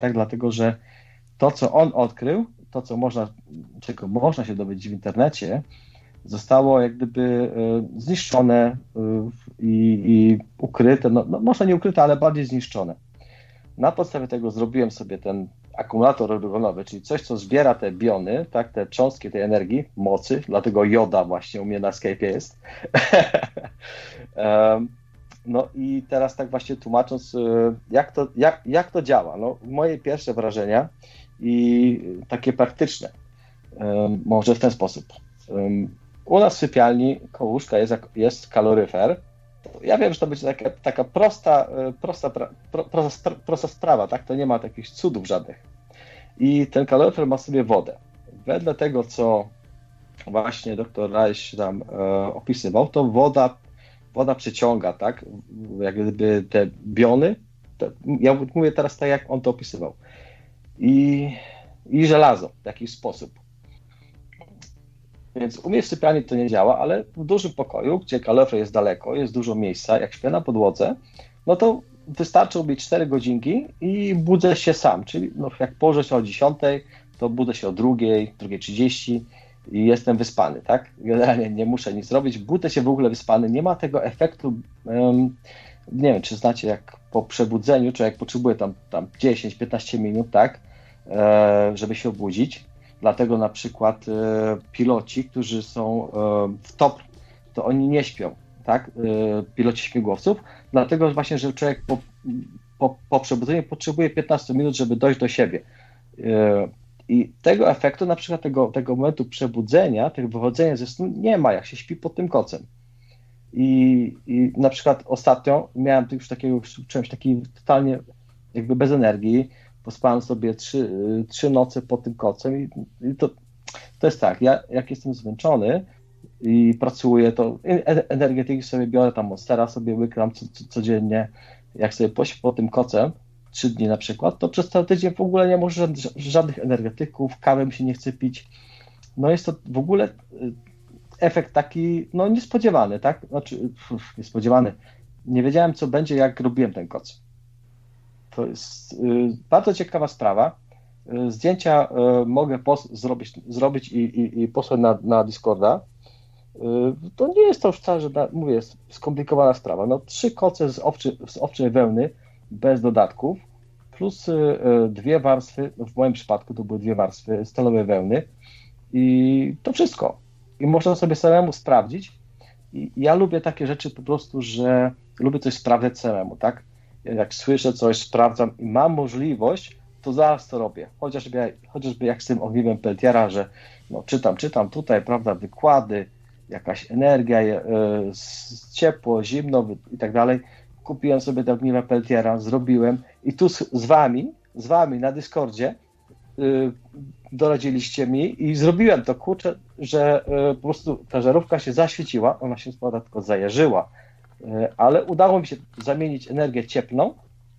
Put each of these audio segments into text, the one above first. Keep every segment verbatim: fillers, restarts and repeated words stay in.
tak? Dlatego, że to, co on odkrył, to, co można, czego można się dowiedzieć w internecie, zostało jak gdyby zniszczone i, i ukryte, no, no może nie ukryte, ale bardziej zniszczone. Na podstawie tego zrobiłem sobie ten akumulator organowy, czyli coś, co zbiera te biony, tak, te cząstki tej energii, mocy, dlatego joda właśnie u mnie na Skype'ie jest. No i teraz tak właśnie tłumacząc, jak to, jak, jak to działa, no moje pierwsze wrażenia i takie praktyczne, może w ten sposób. U nas w sypialni koło łóżka jest, jest kaloryfer. Ja wiem, że to będzie taka, taka prosta, prosta, pro, prosta, prosta sprawa, tak? To nie ma takich cudów żadnych. I ten kaloryfer ma sobie wodę. Wedle tego, co właśnie doktor Reich tam e, opisywał, to woda, woda przyciąga, tak? Jak gdyby te biony. Te, ja mówię teraz tak, jak on to opisywał. I, i żelazo w jakiś sposób. Więc u mnie w sypialni to nie działa, ale w dużym pokoju, gdzie kaloryfer jest daleko, jest dużo miejsca, jak śpię na podłodze, no to wystarczą mi cztery godzinki i budzę się sam, czyli no, jak położę się o dziesiątej, to budzę się o drugiej, drugiej trzydzieści i jestem wyspany, tak? Generalnie nie muszę nic robić, budzę się w ogóle wyspany, nie ma tego efektu, um, nie wiem, czy znacie, jak po przebudzeniu, czy jak potrzebuję tam, tam dziesięć piętnaście minut, tak, e, żeby się obudzić. Dlatego na przykład e, piloci, którzy są e, w top, to oni nie śpią, tak? E, piloci śmigłowców, dlatego właśnie, że człowiek po, po, po przebudzeniu potrzebuje piętnaście minut, żeby dojść do siebie. E, I tego efektu, na przykład tego, tego momentu przebudzenia, tego wychodzenia ze snu nie ma, jak się śpi pod tym kocem. I, i na przykład ostatnio miałem już takiego, czułem się taki totalnie jakby bez energii, pospałem sobie trzy, trzy noce pod tym kocem i, i to, to jest tak, ja jak jestem zmęczony i pracuję, to energetyki sobie biorę, tam Monstera sobie łykam co, co, codziennie, jak sobie pośpię pod tym kocem, trzy dni na przykład, to przez cały tydzień w ogóle nie może żadnych energetyków, kawy mi się nie chce pić, no jest to w ogóle efekt taki, no niespodziewany, tak, znaczy pff, niespodziewany, nie wiedziałem co będzie, jak robiłem ten koc. To jest y, bardzo ciekawa sprawa. Y, zdjęcia y, mogę pos- zrobić, zrobić i, i, i posłać na, na Discorda. Y, to nie jest to już wcale, że na, mówię, jest skomplikowana sprawa. No, trzy koce z, owczy, z owczej wełny bez dodatków, plus y, dwie warstwy, w moim przypadku to były dwie warstwy stalowej wełny i to wszystko. I można sobie samemu sprawdzić. I ja lubię takie rzeczy po prostu, że lubię coś sprawdzać samemu, tak? Jak słyszę coś, sprawdzam i mam możliwość, to zaraz to robię. Chociażby, chociażby jak z tym ogniwem Peltiera, że no, czytam, czytam tutaj, prawda, wykłady, jakaś energia, yy, ciepło, zimno i tak dalej. Kupiłem sobie te ogniwa Peltiera, zrobiłem i tu z, z wami, z wami na Discordzie yy, doradziliście mi i zrobiłem to, kurczę, że yy, po prostu ta żarówka się zaświeciła, ona się spada tylko zajarzyła, ale udało mi się zamienić energię cieplną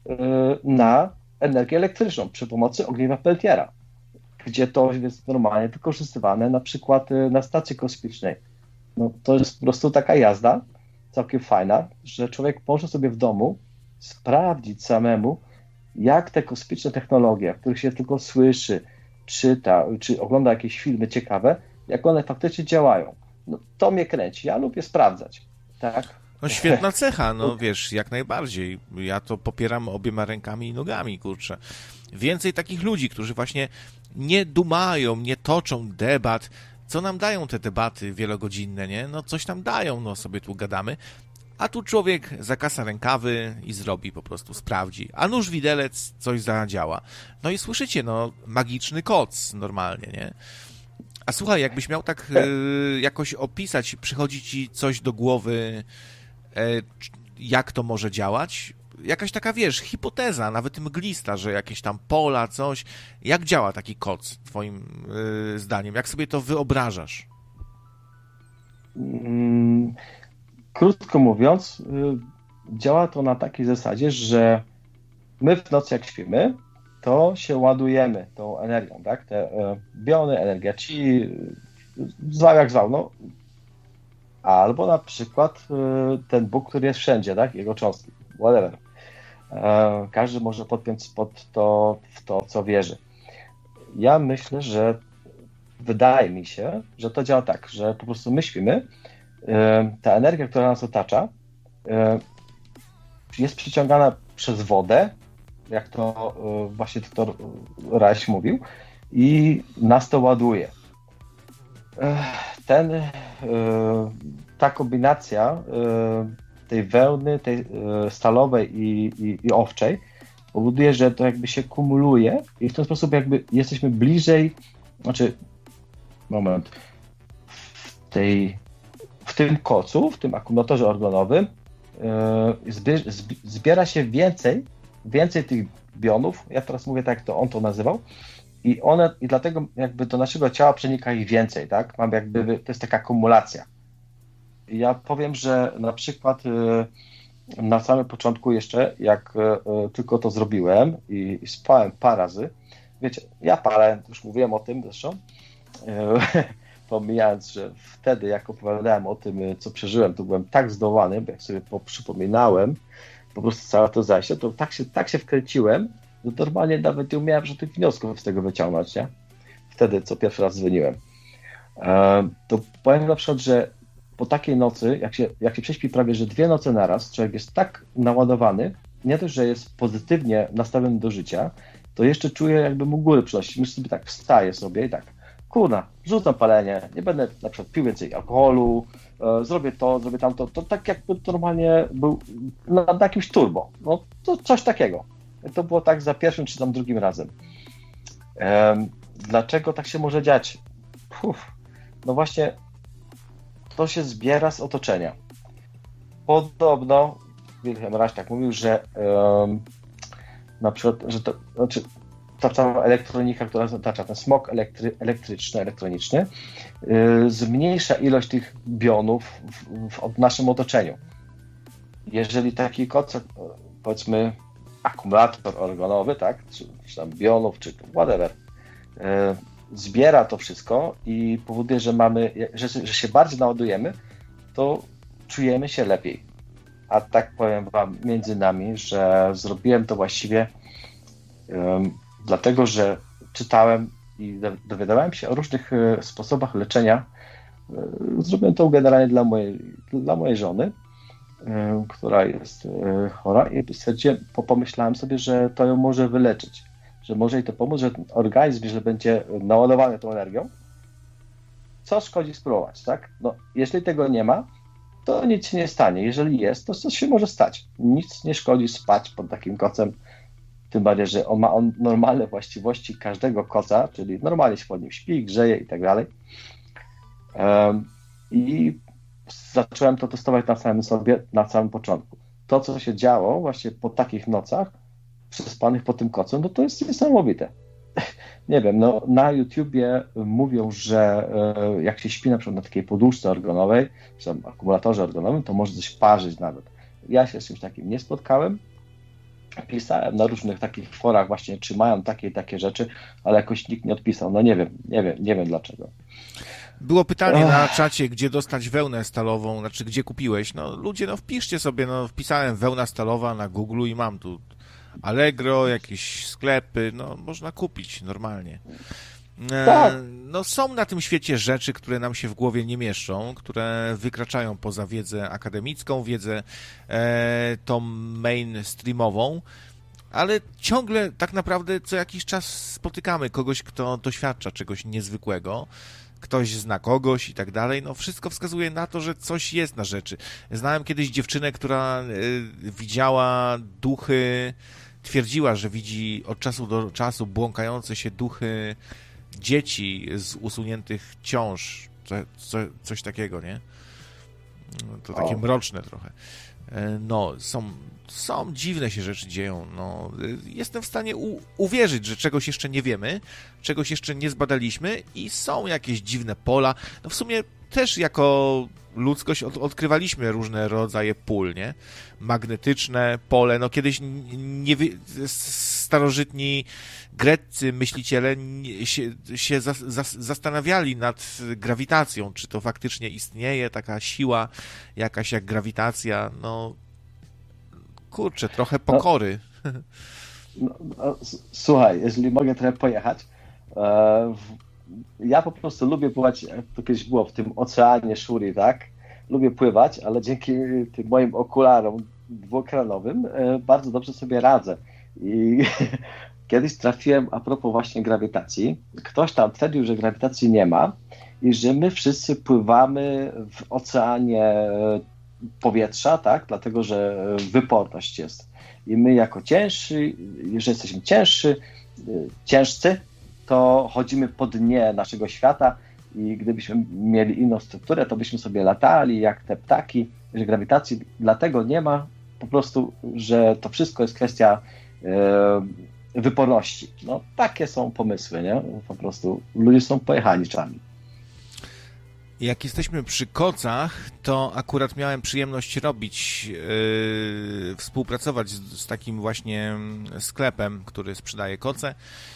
na energię elektryczną przy pomocy ogniwa Peltiera, gdzie to jest normalnie wykorzystywane na przykład na stacji kosmicznej. No, to jest po prostu taka jazda całkiem fajna, że człowiek może sobie w domu sprawdzić samemu, jak te kosmiczne technologie, o których się tylko słyszy, czyta, czy ogląda jakieś filmy ciekawe, jak one faktycznie działają. No, to mnie kręci. Ja lubię sprawdzać. Tak? No świetna cecha, no wiesz, jak najbardziej. Ja to popieram obiema rękami i nogami, kurczę. Więcej takich ludzi, którzy właśnie nie dumają, nie toczą debat. Co nam dają te debaty wielogodzinne, nie? No coś nam dają, no sobie tu gadamy. A tu człowiek zakasa rękawy i zrobi po prostu, sprawdzi. A nóż widelec coś zadziała. No i słyszycie, no magiczny koc normalnie, nie? A słuchaj, jakbyś miał tak y, jakoś opisać, przychodzi ci coś do głowy, y, jak to może działać? Jakaś taka, wiesz, hipoteza, nawet mglista, że jakieś tam pola, coś. Jak działa taki koc, twoim y, zdaniem? Jak sobie to wyobrażasz? Mm, krótko mówiąc, y, działa to na takiej zasadzie, że my w nocy jak śpimy, to się ładujemy tą energią, tak? Te y, biony, energia chi, zwał jak zwał, no. Albo na przykład y, ten Bóg, który jest wszędzie, tak? Jego cząstki, whatever. Każdy może podpiąć pod to, w to, co wierzy. Ja myślę, że wydaje mi się, że to działa tak, że po prostu my śpimy, ta energia, która nas otacza, jest przyciągana przez wodę, jak to właśnie doktor Reich mówił, i nas to ładuje. Ten, ta kombinacja tej wełny, tej stalowej i, i, i owczej powoduje, że to jakby się kumuluje i w ten sposób jakby jesteśmy bliżej, znaczy, moment, w, tej, w tym kocu, w tym akumulatorze organowym zbiera się więcej, więcej tych bionów, ja teraz mówię tak, jak to on to nazywał, i one, i dlatego jakby do naszego ciała przenika ich więcej, tak? Mam jakby, to jest taka kumulacja. Ja powiem, że na przykład na samym początku jeszcze, jak tylko to zrobiłem i, i spałem parę razy, wiecie, ja palę, już mówiłem o tym zresztą, pomijając, że wtedy jak opowiadałem o tym, co przeżyłem, to byłem tak zdołany, bo jak sobie przypominałem po prostu całe to zajście, to tak się, tak się wkręciłem, że normalnie nawet nie umiałem żadnych wniosków z tego wyciągnąć, nie? Wtedy, co pierwszy raz dzwoniłem. To powiem na przykład, że po takiej nocy, jak się, jak się prześpi prawie, że dwie noce naraz, człowiek jest tak naładowany, nie dość, że jest pozytywnie nastawiony do życia, to jeszcze czuje, jakby mu góry przynosić. Myślę sobie tak, wstaję sobie i tak, kurna, rzucam palenie, nie będę na przykład pił więcej alkoholu, e, zrobię to, zrobię tamto, to tak jakby normalnie był na, na jakimś turbo, no to coś takiego. To było tak za pierwszym czy tam drugim razem. E, dlaczego tak się może dziać? Uf, no właśnie to się zbiera z otoczenia. Podobno Wilhelm Reich tak mówił, że um, na przykład, że to, znaczy ta cała elektronika, która otacza ten smog elektry, elektryczny, elektroniczny, yy, zmniejsza ilość tych bionów w, w, w naszym otoczeniu. Jeżeli taki koc, powiedzmy akumulator organowy, tak, czy, czy tam bionów, czy whatever, yy, zbiera to wszystko i powoduje, że mamy, że, że się bardziej naładujemy, to czujemy się lepiej. A tak powiem wam między nami, że zrobiłem to właściwie um, dlatego, że czytałem i dowiadywałem się o różnych sposobach leczenia. Zrobiłem to generalnie dla mojej, dla mojej żony, która jest chora, i stwierdziłem, pomyślałem sobie, że to ją może wyleczyć, że może jej to pomóc, że ten organizm, że będzie naładowany tą energią. Co szkodzi spróbować, tak? No, jeżeli tego nie ma, to nic się nie stanie. Jeżeli jest, to coś się może stać. Nic nie szkodzi spać pod takim kocem, tym bardziej, że on ma on normalne właściwości każdego koca, czyli normalnie się pod nim śpi, grzeje i tak dalej. Um, I zacząłem to testować na samym sobie, na samym początku. To, co się działo właśnie po takich nocach, przespanych pod tym kocem, no to jest niesamowite. Nie wiem, no na YouTubie mówią, że e, jak się śpi na przykład na takiej poduszce organowej, czy tam akumulatorze organowym, to może coś parzyć nawet. Ja się z czymś takim nie spotkałem. Pisałem na różnych takich forach właśnie, czy mają takie i takie rzeczy, ale jakoś nikt nie odpisał. No nie wiem, nie wiem, nie wiem dlaczego. Było pytanie na czacie, gdzie dostać wełnę stalową, znaczy gdzie kupiłeś. No ludzie, no wpiszcie sobie, no wpisałem wełna stalowa na Google i mam tu Allegro, jakieś sklepy, no można kupić normalnie. Tak. No są na tym świecie rzeczy, które nam się w głowie nie mieszczą, które wykraczają poza wiedzę akademicką, wiedzę e, tą mainstreamową, ale ciągle tak naprawdę co jakiś czas spotykamy kogoś, kto doświadcza czegoś niezwykłego, ktoś zna kogoś i tak dalej, no wszystko wskazuje na to, że coś jest na rzeczy. Znałem kiedyś dziewczynę, która y, widziała duchy, twierdziła, że widzi od czasu do czasu błąkające się duchy dzieci z usuniętych ciąż, co, co, coś takiego, nie? No, to takie o. mroczne trochę. No, są, są dziwne się rzeczy dzieją. No, jestem w stanie u, uwierzyć, że czegoś jeszcze nie wiemy, czegoś jeszcze nie zbadaliśmy i są jakieś dziwne pola. No w sumie też jako ludzkość od, odkrywaliśmy różne rodzaje pól, nie? Magnetyczne pole. No kiedyś nie, starożytni greccy myśliciele się, się za, za, zastanawiali nad grawitacją, czy to faktycznie istnieje taka siła jakaś jak grawitacja. No kurczę, trochę pokory. No, no, no, słuchaj, jeżeli mogę trochę pojechać, e, w, ja po prostu lubię pływać, jak to kiedyś było, w tym oceanie Shuri, tak? Lubię pływać, ale dzięki tym moim okularom dwuekranowym e, bardzo dobrze sobie radzę. I kiedyś trafiłem, a propos właśnie grawitacji, ktoś tam twierdził, że grawitacji nie ma i że my wszyscy pływamy w oceanie powietrza, tak? Dlatego, że wyporność jest. I my jako ciężsi, jeżeli jesteśmy cięższy, ciężcy, to chodzimy po dnie naszego świata i gdybyśmy mieli inną strukturę, to byśmy sobie latali jak te ptaki, że grawitacji dlatego nie ma, po prostu, że to wszystko jest kwestia e, wyporności. No takie są pomysły, nie? Po prostu ludzie są pojechani czasami. Jak jesteśmy przy kocach, to akurat miałem przyjemność robić, yy, współpracować z, z takim właśnie sklepem, który sprzedaje koce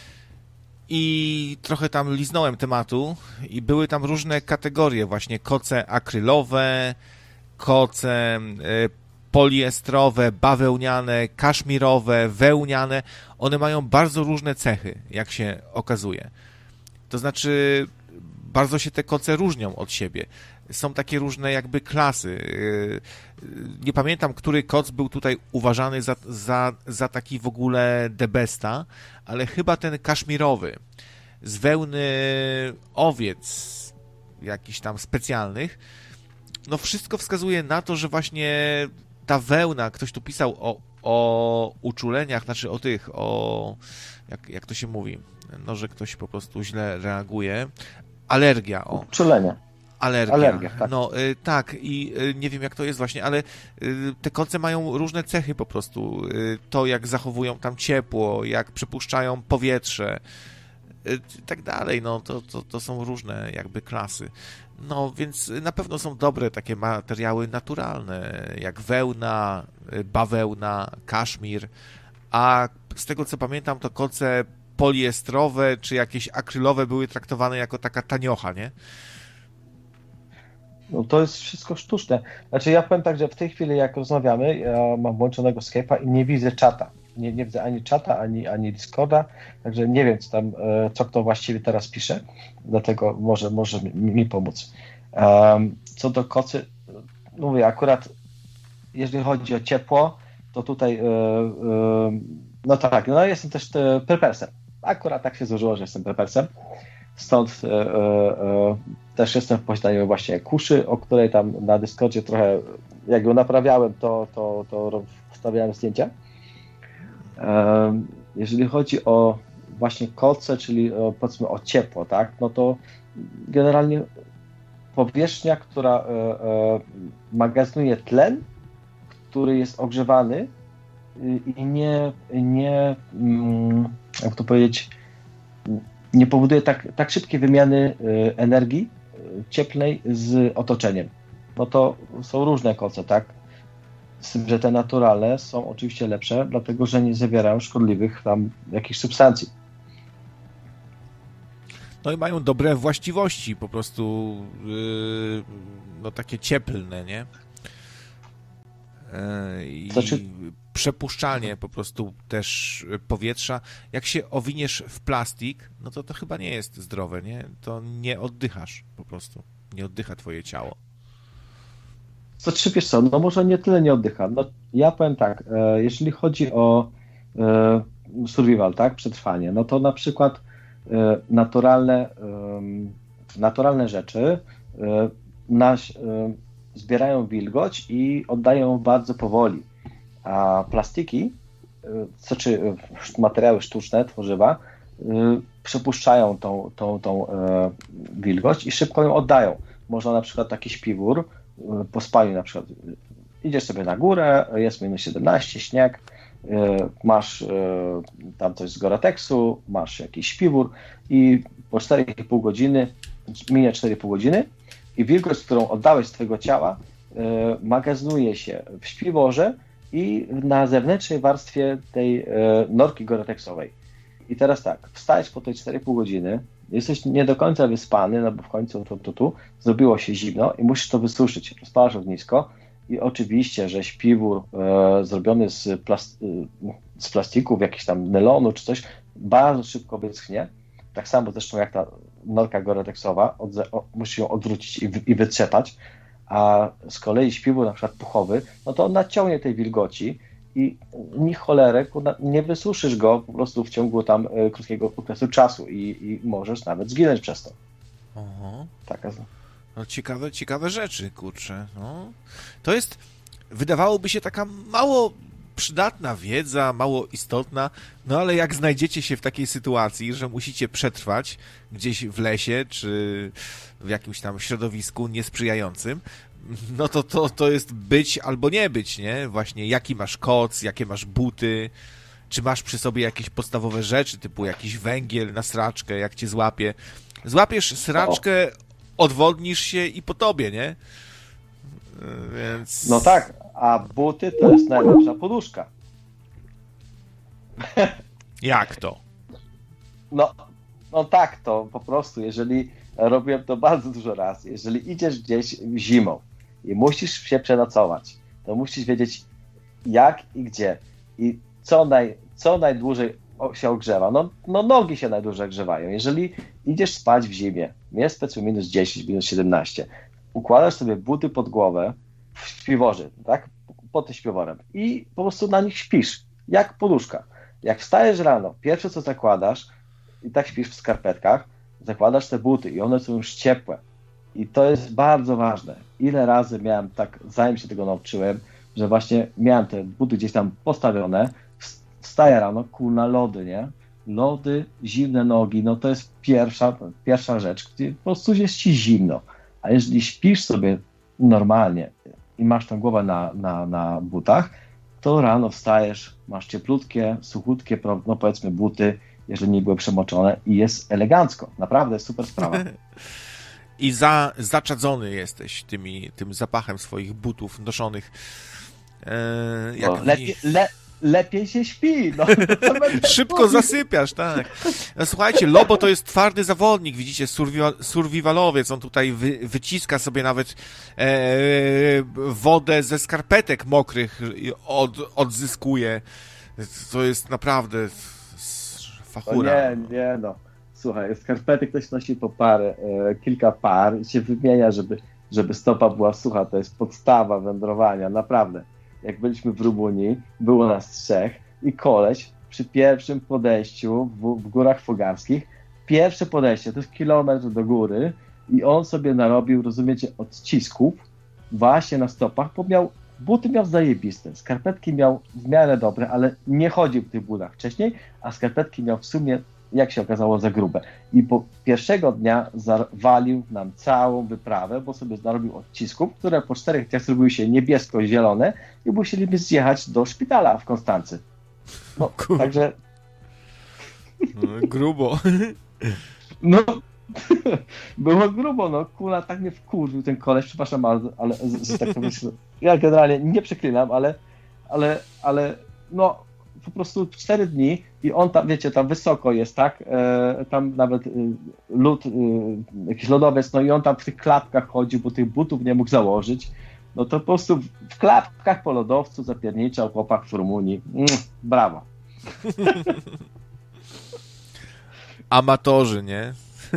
i trochę tam liznąłem tematu i były tam różne kategorie, właśnie koce akrylowe, koce yy, poliestrowe, bawełniane, kaszmirowe, wełniane. One mają bardzo różne cechy, jak się okazuje. To znaczy bardzo się te koce różnią od siebie. Są takie różne jakby klasy. Nie pamiętam, który koc był tutaj uważany za, za, za taki w ogóle the besta, ale chyba ten kaszmirowy z wełny owiec jakichś tam specjalnych. No wszystko wskazuje na to, że właśnie ta wełna, ktoś tu pisał o, o uczuleniach, znaczy o tych, o jak, jak to się mówi, no, że ktoś po prostu źle reaguje. Alergia, o. Uczulenie. Alergia. Alergia, tak. No y, tak i y, nie wiem jak to jest właśnie, ale y, te koce mają różne cechy po prostu. Y, to jak zachowują tam ciepło, jak przepuszczają powietrze i y, tak dalej, no to, to, to są różne jakby klasy. No więc na pewno są dobre takie materiały naturalne, jak wełna, y, bawełna, kaszmir, a z tego co pamiętam to koce poliestrowe czy jakieś akrylowe były traktowane jako taka taniocha, nie? No to jest wszystko sztuczne. Znaczy ja powiem tak, że w tej chwili jak rozmawiamy, ja mam włączonego Skype'a i nie widzę czata. Nie, nie widzę ani czata, ani, ani Discorda, także nie wiem, co tam, co kto właściwie teraz pisze, dlatego może, może mi, mi pomóc. Um, co do kocy, no mówię, akurat jeżeli chodzi o ciepło, to tutaj yy, yy, no tak, no jestem też prepersem. Akurat tak się złożyło, że jestem prepersem. Stąd e, e, też jestem w posiadaniu właśnie kuszy, o której tam na Discordzie trochę, jak ją naprawiałem, to, to, to wstawiałem zdjęcia. E, jeżeli chodzi o właśnie koce, czyli o, powiedzmy o ciepło, tak, no to generalnie powierzchnia, która e, e, magazynuje tlen, który jest ogrzewany i nie, nie jak to powiedzieć, nie powoduje tak, tak szybkiej wymiany energii cieplnej z otoczeniem. No to są różne koce, tak? Z tym, że te naturalne są oczywiście lepsze, dlatego że nie zawierają szkodliwych tam jakichś substancji. No i mają dobre właściwości, po prostu yy, no takie cieplne, nie? I znaczy... przepuszczalnie po prostu też powietrza. Jak się owiniesz w plastik, no to to chyba nie jest zdrowe, nie? To nie oddychasz po prostu. Nie oddycha twoje ciało. Znaczy, wiesz co, no może nie tyle nie oddycha. No, ja powiem tak, e, jeżeli chodzi o e, survival, tak, przetrwanie, no to na przykład e, naturalne, e, naturalne rzeczy e, nasz, e, zbierają wilgoć i oddają bardzo powoli. A plastiki, znaczy materiały sztuczne, tworzywa, przepuszczają tą, tą, tą wilgoć i szybko ją oddają. Można na przykład taki śpiwór po spaniu, na przykład idziesz sobie na górę, jest minus siedemnaście, śnieg, masz tam coś z Gore-Texu, masz jakiś śpiwór i po cztery i pół godziny, minie cztery i pół godziny i wilgoć, którą oddałeś z twojego ciała, magazynuje się w śpiworze i na zewnętrznej warstwie tej norki Gore-Texowej. I teraz tak, wstajesz po tej cztery i pół godziny, jesteś nie do końca wyspany, no bo w końcu tu, tu, tu zrobiło się zimno i musisz to wysuszyć. Rozpalasz ognisko i oczywiście, że śpiwór e, zrobiony z, plas, e, z plastików, jakiś tam nylonu czy coś, bardzo szybko wyschnie. Tak samo zresztą jak ta norka goreteksowa, odze- o, musi ją odwrócić i, wy- i wytrzepać, a z kolei śpiwór na przykład puchowy, no to on naciągnie tej wilgoci i ni cholerek, nie wysuszysz go po prostu w ciągu tam e, krótkiego okresu czasu i, i możesz nawet zginąć przez to. Oho. Taka. No ciekawe, ciekawe rzeczy, kurczę. No. To jest, wydawałoby się taka mało przydatna wiedza, mało istotna, no ale jak znajdziecie się w takiej sytuacji, że musicie przetrwać gdzieś w lesie, czy w jakimś tam środowisku niesprzyjającym, no to to, to jest być albo nie być, nie? Właśnie jaki masz koc, jakie masz buty, czy masz przy sobie jakieś podstawowe rzeczy, typu jakiś węgiel na sraczkę, jak cię złapie. Złapiesz sraczkę, odwodnisz się i po tobie, nie? Więc... No tak, a buty to jest najlepsza poduszka. Jak to? No, no tak to po prostu, jeżeli robiłem to bardzo dużo razy, jeżeli idziesz gdzieś zimą i musisz się przenocować, to musisz wiedzieć jak i gdzie i co, naj, co najdłużej się ogrzewa. No, no nogi się najdłużej grzewają. Jeżeli idziesz spać w zimie, jest powiedzmy minus dziesięć, minus siedemnaście, układasz sobie buty pod głowę w śpiworze, tak? Pod tym śpiworem i po prostu na nich śpisz, jak poduszka. Jak wstajesz rano, pierwsze co zakładasz i tak śpisz w skarpetkach, zakładasz te buty i one są już ciepłe. I to jest bardzo ważne. Ile razy miałem tak, zanim się tego nauczyłem, że właśnie miałem te buty gdzieś tam postawione, wstaję rano, kurna, lody, nie? Lody, zimne nogi, no to jest pierwsza, pierwsza rzecz, gdzie po prostu jest ci zimno. A jeżeli śpisz sobie normalnie i masz tą głowę na, na, na butach, to rano wstajesz, masz cieplutkie, suchutkie, no powiedzmy buty, jeżeli nie były przemoczone i jest elegancko. Naprawdę super sprawa. I za, zaczadzony jesteś tymi, tym zapachem swoich butów noszonych. Eee, jak no, lepiej, le, lepiej się śpi. No. Szybko zasypiasz, tak. No, słuchajcie, Lobo to jest twardy zawodnik, widzicie, survival, survivalowiec. On tutaj wy, wyciska sobie nawet e, wodę ze skarpetek mokrych, od, odzyskuje. To jest naprawdę fachura. O nie, nie, no. Słuchaj, skarpety ktoś nosi po parę, e, kilka par i się wymienia, żeby, żeby stopa była sucha. To jest podstawa wędrowania, naprawdę. Jak byliśmy w Rumunii, było nas trzech i koleś przy pierwszym podejściu w, w Górach Fogarskich, pierwsze podejście, to jest kilometr do góry i on sobie narobił, rozumiecie, odcisków właśnie na stopach, bo miał, buty miał zajebiste, skarpetki miał w miarę dobre, ale nie chodził w tych butach wcześniej, a skarpetki miał w sumie, jak się okazało, za grube. I po pierwszego dnia zawalił nam całą wyprawę, bo sobie narobił odcisków, które po czterech dniach zrobiły się niebiesko-zielone i musieliby zjechać do szpitala w Konstancy. No, Kur... także... No, grubo. No, było grubo, no, kula tak mnie wkurzył ten koleś, przepraszam bardzo, ale z, tak to myślę, ja generalnie nie przeklinam, ale, ale, ale, no, po prostu cztery dni i on tam, wiecie, tam wysoko jest, tak, e, tam nawet e, lód, e, jakiś lodowiec, no i on tam w tych klapkach chodził, bo tych butów nie mógł założyć, no to po prostu w klapkach po lodowcu zapierniczał chłopak w Rumunii. Mm, brawo. Amatorzy, nie?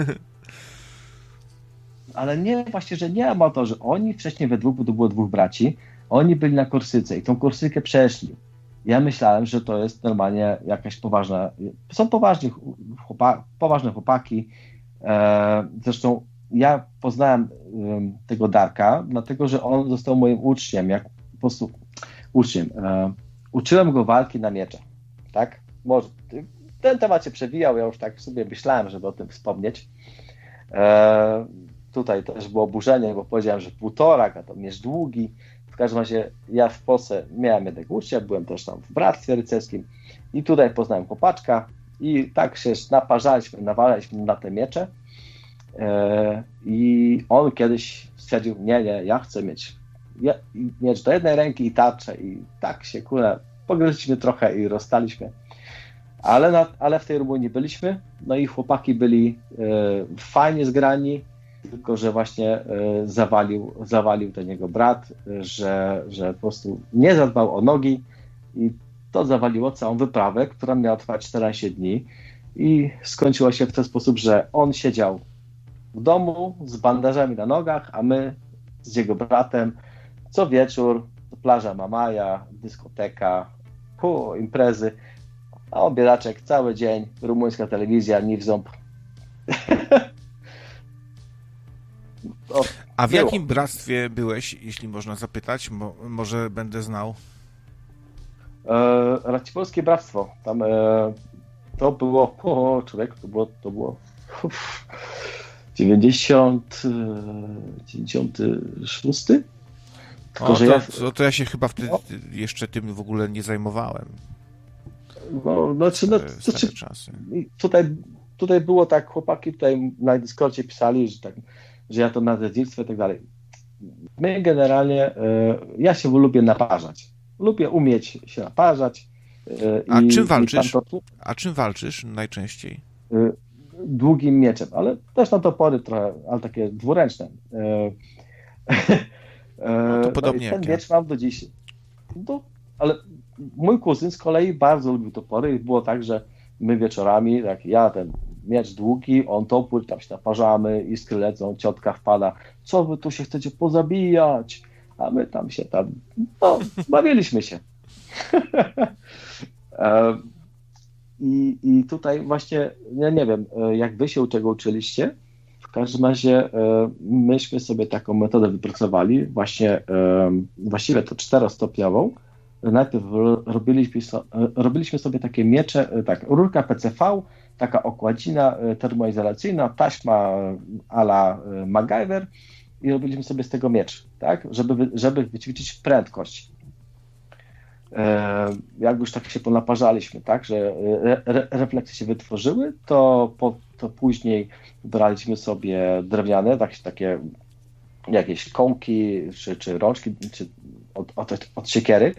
Ale nie, właśnie, że nie amatorzy. Oni wcześniej we dwóch, bo to było dwóch braci, oni byli na Korsyce i tą Korsykę przeszli. Ja myślałem, że to jest normalnie jakaś poważna, są poważni chłopa, poważne chłopaki. E, zresztą ja poznałem um, tego Darka, dlatego, że on został moim uczniem, jak po prostu uczniem. E, uczyłem go walki na mieczach, tak? Może ten temat się przewijał, ja już tak sobie myślałem, żeby o tym wspomnieć. E, tutaj też było oburzenie, bo powiedziałem, że półtorak, a to miecz długi. W każdym razie ja w Polsce miałem jednego ucznia, byłem też tam w bractwie rycerskim i tutaj poznałem chłopaczka i tak się naparzaliśmy, nawalaliśmy na te miecze e, i on kiedyś stwierdził, nie, nie, ja chcę mieć ja, miecz do jednej ręki i tarczę i tak się kurę, pogryźliśmy trochę i rozstaliśmy. Ale, na, ale w tej Rumunii byliśmy, no i chłopaki byli e, fajnie zgrani, tylko że właśnie zawalił, zawalił ten jego brat, że, że po prostu nie zadbał o nogi i to zawaliło całą wyprawę, która miała trwać czternaście dni i skończyło się w ten sposób, że on siedział w domu z bandażami na nogach, a my z jego bratem co wieczór plaża Mamaja, dyskoteka, pu, imprezy, a on biedaczek cały dzień, rumuńska telewizja, ni w ząb. O, a w było. Jakim bractwie byłeś, jeśli można zapytać? Mo, może będę znał. E, Racibórskie Bractwo. Tam e, to było, o, człowiek, to było, to było uf, dziewięćdziesiąty, dziewięćdziesiąty szósty? Tylko, o, to, ja... To, to ja się chyba wtedy no. jeszcze tym w ogóle nie zajmowałem. No, znaczy, no, to, czy, czasy. Tutaj, tutaj było tak, chłopaki tutaj na Discordzie pisali, że, tak, że ja to na dziedzictwo i tak dalej. My generalnie, y, ja się lubię naparzać. Lubię umieć się naparzać. Y, A i, czym walczysz? To, A czym walczysz najczęściej? Y, długim mieczem, ale też na topory trochę, ale takie dwuręczne. Y, No to podobnie no jak ten miecz ja. mam do dziś. No, ale mój kuzyn z kolei bardzo lubił topory i było tak, że my wieczorami, tak ja ten miecz długi, on topór, tam się naparzamy, iskry lecą, ciotka wpada, co wy tu się chcecie pozabijać? A my tam się tam, no, bawiliśmy się. I, I tutaj właśnie, ja nie wiem, jak wy się czego uczyliście, w każdym razie myśmy sobie taką metodę wypracowali, właśnie właściwie to czterostopniową. Najpierw robiliśmy, robiliśmy sobie takie miecze, tak, rurka P C V, taka okładzina termoizolacyjna, taśma a la MacGyver i robiliśmy sobie z tego miecz, tak, żeby, żeby wyćwiczyć prędkość. Jak już tak się ponaparzaliśmy, tak, że re, refleksy się wytworzyły, to, po, to później braliśmy sobie drewniane, tak, takie jakieś kołki, czy, czy rączki, czy od, od, od siekiery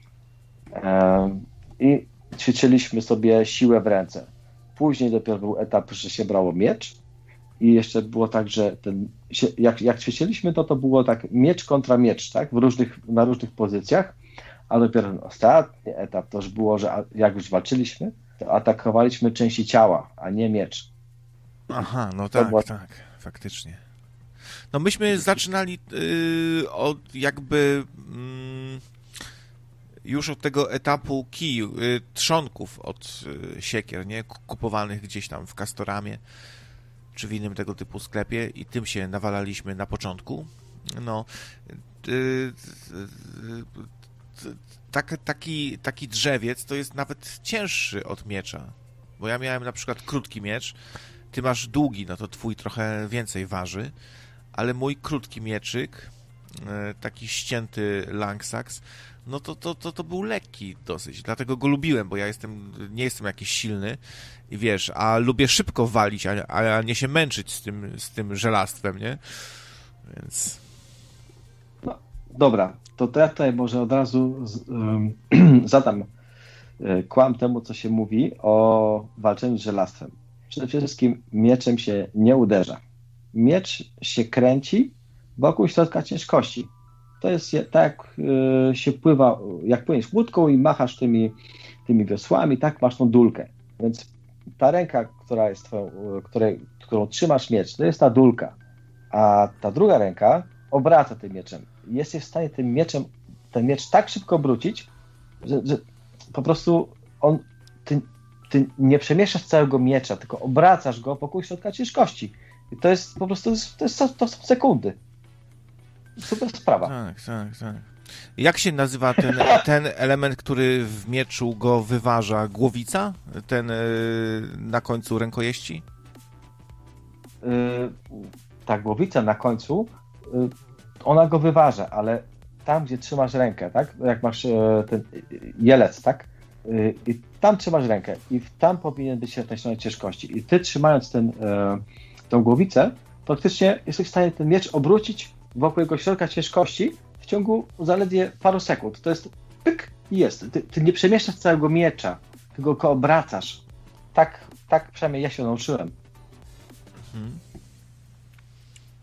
i ćwiczyliśmy sobie siłę w ręce. Później dopiero był etap, że się brało miecz i jeszcze było tak, że ten, jak, jak ćwiczyliśmy, to to było tak miecz kontra miecz, tak, w różnych, na różnych pozycjach. A dopiero ten ostatni etap to już było, że jak już walczyliśmy, to atakowaliśmy części ciała, a nie miecz. Aha, no tak, było... tak, faktycznie. No myśmy zaczynali yy, od jakby yy, już od tego etapu kij, yy, trzonków od yy, siekier, nie? Kupowanych gdzieś tam w Castoramie czy w innym tego typu sklepie i tym się nawalaliśmy na początku. No, yy, yy, Tak, taki, taki drzewiec to jest nawet cięższy od miecza, bo ja miałem na przykład krótki miecz, ty masz długi, no to twój trochę więcej waży, ale mój krótki mieczyk, taki ścięty Langsax, no to, to, to, to był lekki dosyć, dlatego go lubiłem, bo ja jestem, nie jestem jakiś silny i wiesz, a lubię szybko walić, a, a nie się męczyć z tym, z tym żelastwem, nie? Więc... No, dobra. To, to ja tutaj może od razu z, um, zadam y, kłam temu, co się mówi o walczeniu z żelastwem. Przede wszystkim mieczem się nie uderza. Miecz się kręci wokół środka ciężkości. To jest tak, jak y, się pływa, jak płyniesz łódką i machasz tymi, tymi wiosłami, tak masz tą dulkę. Więc ta ręka, która jest twoją, której, którą trzymasz miecz, to jest ta dulka. A ta druga ręka obraca tym mieczem. Jesteś w stanie tym mieczem, ten miecz tak szybko obrócić, że, że po prostu on, ty, ty nie przemieszczasz całego miecza, tylko obracasz go wokół środka ciężkości. I to jest po prostu, to, jest, to są sekundy. Super sprawa. Tak, tak, tak. Jak się nazywa ten, ten element, który w mieczu go wyważa? Głowica? Ten yy, na końcu rękojeści? Yy, ta głowica na końcu, yy, ona go wyważa, ale tam, gdzie trzymasz rękę, tak? Jak masz yy, ten jelec, tak? Yy, I tam trzymasz rękę i tam powinien być ten środek ciężkości. I ty trzymając ten, yy, tą głowicę, praktycznie jesteś w stanie ten miecz obrócić wokół jego środka ciężkości w ciągu zaledwie paru sekund. To jest pyk i jest. Ty, ty nie przemieszczasz całego miecza, tylko go obracasz. Tak, tak przynajmniej ja się nauczyłem. Hmm.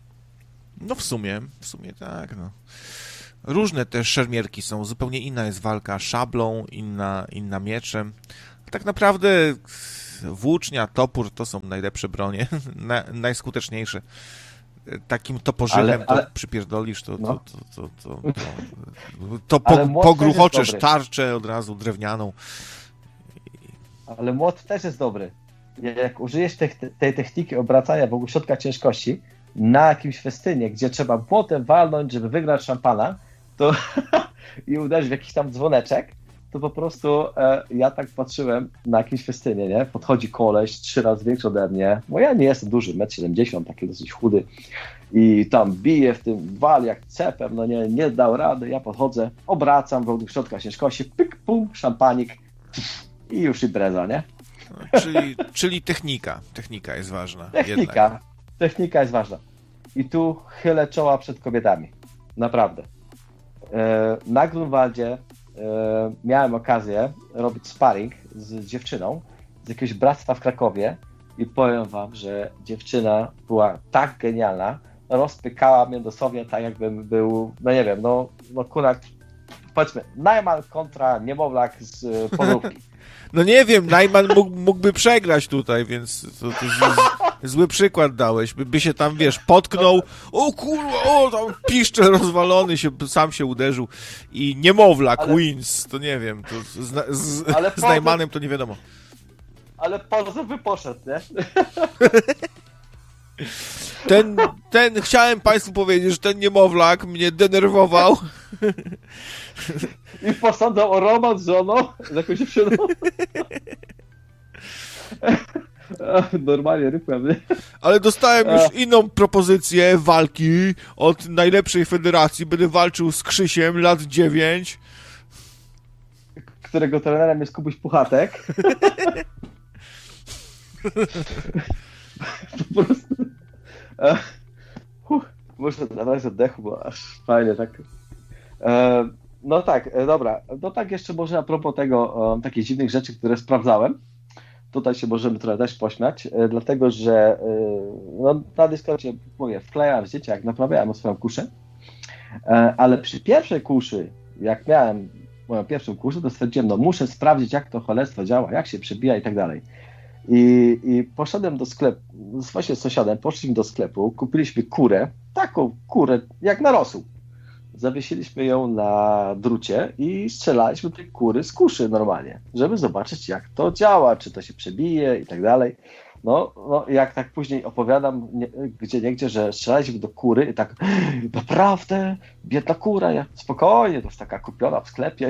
No w sumie, w sumie tak, no. Różne te szermierki są, zupełnie inna jest walka szablą, inna, inna mieczem. Tak naprawdę włócznia, topór to są najlepsze bronie, na, najskuteczniejsze. Takim toporzychem ale, ale, to przypierdolisz, to, no. to, to, to, to, to, to po, pogruchoczesz tarczę od razu drewnianą. Ale młot też jest dobry. Jak użyjesz te, tej techniki obracania wokół środka ciężkości na jakimś festynie, gdzie trzeba młotem walnąć, żeby wygrać szampana, to i uderzyć w jakiś tam dzwoneczek, to po prostu e, ja tak patrzyłem na jakimś festynie, nie? Podchodzi koleś trzy razy większy ode mnie, bo ja nie jestem duży, metr siedemdziesiąt, taki dosyć chudy i tam bije w tym wal jak cepem, no nie, nie dał rady, ja podchodzę, obracam wokół środka ciężkości, pyk, pum, szampanik i już impreza, nie? No, czyli, czyli technika, technika jest ważna. Technika, jednak. technika jest ważna. I tu chylę czoła przed kobietami, naprawdę. E, na Grunwaldzie e, miałem okazję robić sparring z dziewczyną z jakiegoś bractwa w Krakowie i powiem wam, że dziewczyna była tak genialna, rozpykała mnie dosłownie tak jakbym był, no nie wiem, no, no kunak, powiedzmy, Najman kontra niemowlak z podróbki. No nie wiem, Najman mógł, mógłby przegrać tutaj, więc to, to z, zły przykład dałeś. By, by się tam, wiesz, potknął, o kurwa, o tam piszczel rozwalony, się, sam się uderzył i niemowlak ale, wins, to nie wiem, to z, z, ale z Najmanem to nie wiadomo. Ale pozew by poszedł, nie? Ten, ten, chciałem państwu powiedzieć, że ten niemowlak mnie denerwował. I posądzał o romans z żoną, z jakąś dziewczyną. Normalnie rypłem, nie? Ale dostałem już inną propozycję walki od najlepszej federacji. Będę walczył z Krzysiem, lat dziewięć. Którego trenerem jest Kubuś Puchatek. Po prostu... Uh, muszę nabrać oddechu, bo aż fajnie tak... E, no tak, e, dobra. No tak jeszcze może a propos tego, e, takich dziwnych rzeczy, które sprawdzałem. Tutaj się możemy trochę też pośmiać, e, dlatego że e, no, na dyskocie, mówię, wklejałem zdjęcia, jak naprawiałem swoją kuszę, e, ale przy pierwszej kuszy, jak miałem moją pierwszą kuszę, to stwierdziłem, no muszę sprawdzić, jak to cholerstwo działa, jak się przebija i tak dalej. I, I poszedłem do sklepu, właśnie z sąsiadem, poszliśmy do sklepu, kupiliśmy kurę, taką kurę jak na rosół. Zawiesiliśmy ją na drucie i strzelaliśmy tej kury z kuszy normalnie, żeby zobaczyć, jak to działa, czy to się przebije i tak dalej. No, no jak tak później opowiadam nie, gdzie niegdzie, że strzelaliśmy do kury i tak naprawdę, biedna kura, ja, spokojnie, to już taka kupiona w sklepie.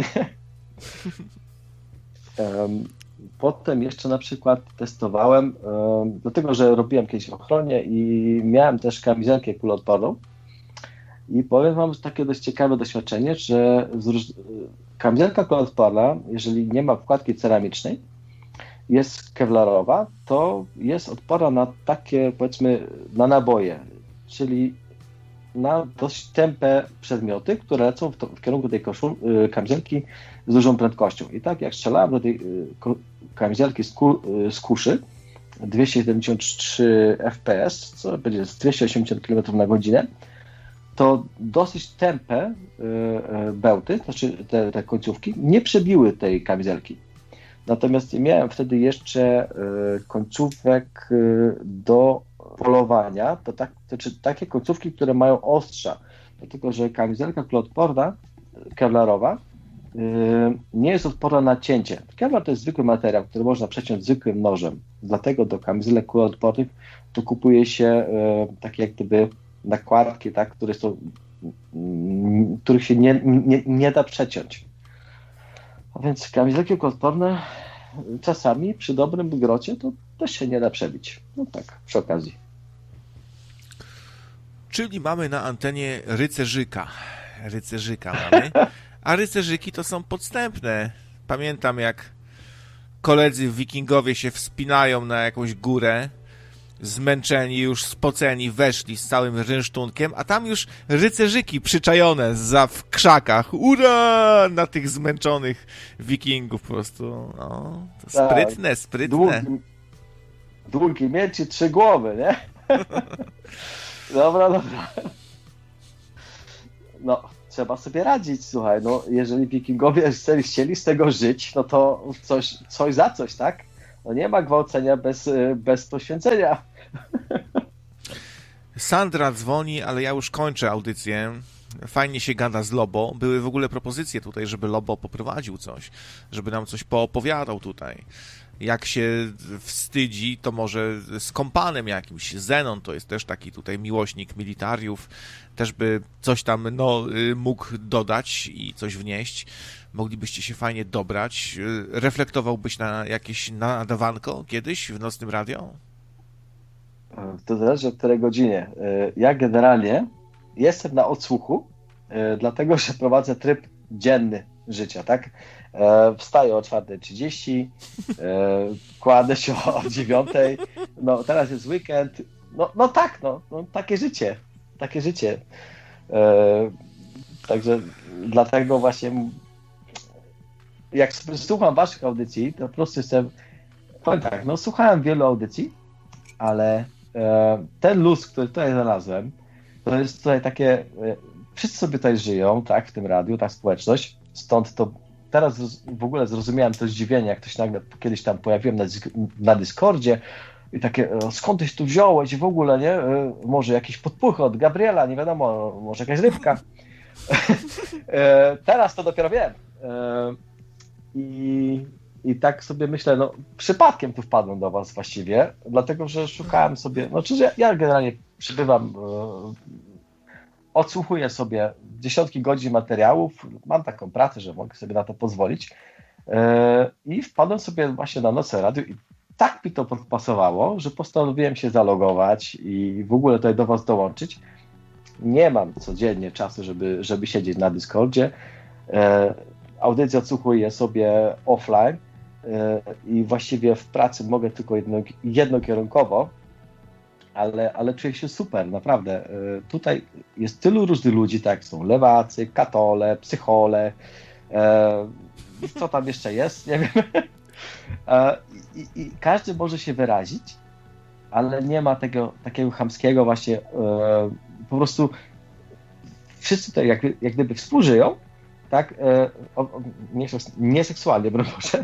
um, Potem jeszcze na przykład testowałem, um, dlatego że robiłem kiedyś w ochronie i miałem też kamizelkę kuloodporną. I powiem wam, że takie dość ciekawe doświadczenie, że róż... kamizelka kuloodporna, jeżeli nie ma wkładki ceramicznej, jest kewlarowa, to jest odporna na takie, powiedzmy, na naboje, czyli na dość tępe przedmioty, które lecą w, to, w kierunku tej koszul, kamizelki z dużą prędkością. I tak jak strzelałem do tej kamizelki z, ku, z kuszy, dwieście siedemdziesiąt trzy F P S, co będzie z dwieście osiemdziesiąt kilometrów na godzinę, to dosyć tępe bełty, znaczy te, te końcówki, nie przebiły tej kamizelki. Natomiast miałem wtedy jeszcze końcówek do polowania, to, tak, to znaczy takie końcówki, które mają ostrza, dlatego że kamizelka kuloodporna, kewlarowa, nie jest odporna na cięcie. Kevlar to jest zwykły materiał, który można przeciąć zwykłym nożem, dlatego do kamizelek kuloodpornych to kupuje się takie jak gdyby nakładki, tak, które są, których się nie, nie, nie da przeciąć. A więc kamizelki kuloodporne czasami przy dobrym grocie to też się nie da przebić. No tak, przy okazji. Czyli mamy na antenie rycerzyka. Rycerzyka mamy. A rycerzyki to są podstępne. Pamiętam, jak koledzy wikingowie się wspinają na jakąś górę, zmęczeni, już spoceni, weszli z całym rynsztunkiem, a tam już rycerzyki przyczajone za w krzakach. Ura! Na tych zmęczonych wikingów po prostu. No, to sprytne, sprytne. Długi, długi mieć i trzy głowy, nie? Dobra, dobra. no, trzeba sobie radzić, słuchaj, no, jeżeli wikingowie chcieli z tego żyć, no to coś, coś za coś, tak? No nie ma gwałcenia bez, bez poświęcenia. Sandra dzwoni, ale ja już kończę audycję. Fajnie się gada z Lobo. Były w ogóle propozycje tutaj, żeby Lobo poprowadził coś, żeby nam coś poopowiadał tutaj. Jak się wstydzi, to może z kompanem jakimś. Zenon to jest też taki tutaj miłośnik militariów. Też by coś tam no, mógł dodać i coś wnieść. Moglibyście się fajnie dobrać. Reflektowałbyś na jakieś nadawanko kiedyś w Nocnym Radio? To zależy o której godzinie. Ja generalnie jestem na odsłuchu, dlatego że prowadzę tryb dzienny życia, tak? Wstaję o czwarta trzydzieści, kładę się o dziewiątej, no teraz jest weekend, no, no tak, no, no takie życie, takie życie. Także dlatego właśnie jak słucham waszych audycji, to po prostu jestem, powiem tak, no słuchałem wielu audycji, ale ten luz, który tutaj znalazłem, to jest tutaj takie, wszyscy sobie tutaj żyją, tak, w tym radiu, ta społeczność, stąd to teraz w ogóle zrozumiałem to zdziwienie, jak ktoś nagle kiedyś tam pojawiłem na, na Discordzie i takie, skąd tyś tu wziąłeś w ogóle, nie? Może jakieś podpuchy od Gabriela, nie wiadomo, może jakaś rybka. Teraz to dopiero wiem. I, I tak sobie myślę, no przypadkiem tu wpadłem do was właściwie, dlatego, że szukałem sobie, no czy ja, ja generalnie przybywam, odsłuchuję sobie dziesiątki godzin materiałów, mam taką pracę, że mogę sobie na to pozwolić i wpadłem sobie właśnie na Nocne Radio i tak mi to pasowało, że postanowiłem się zalogować i w ogóle tutaj do was dołączyć. Nie mam codziennie czasu, żeby, żeby siedzieć na Discordzie. Audycję odsłuchuję sobie offline i właściwie w pracy mogę tylko jedno, jednokierunkowo, ale, ale czuję się super, naprawdę. Tutaj jest tylu różnych ludzi, tak, są lewacy, katole, psychole, co tam jeszcze jest, nie wiem. I, i każdy może się wyrazić, ale nie ma tego takiego chamskiego właśnie, po prostu wszyscy tutaj jak, jak gdyby współżyją, tak, nie, nie seksualnie, broń Boże,